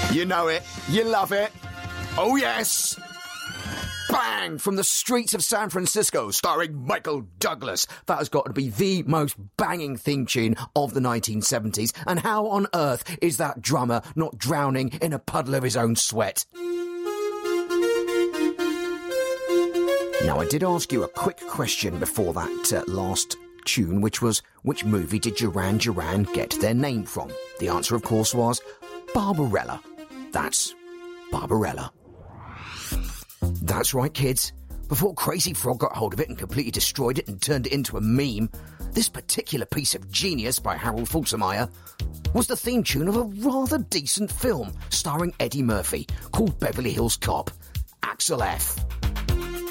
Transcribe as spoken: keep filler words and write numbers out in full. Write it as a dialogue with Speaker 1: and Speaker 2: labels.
Speaker 1: You know it. You love it. Oh, yes. Bang! From the streets of San Francisco, starring Michael Douglas. That has got to be the most banging theme tune of the nineteen seventies. And how on earth is that drummer not drowning in a puddle of his own sweat? Now, I did ask you a quick question before that uh, last tune, which was, which movie did Duran Duran get their name from? The answer, of course, was Barbarella. That's Barbarella. That's right, kids. Before Crazy Frog got hold of it and completely destroyed it and turned it into a meme, this particular piece of genius by Harold Faltermeyer was the theme tune of a rather decent film starring Eddie Murphy called Beverly Hills Cop. Axel F.